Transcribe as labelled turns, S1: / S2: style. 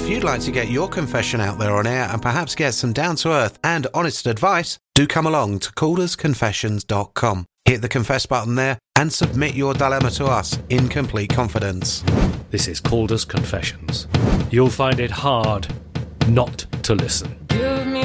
S1: If you'd like to get your confession out there on air and perhaps get some down-to-earth and honest advice, do come along to caldersconfessions.com. Hit the confess button there and submit your dilemma to us in complete confidence.
S2: This is Calder's Confessions. You'll find it hard not to listen.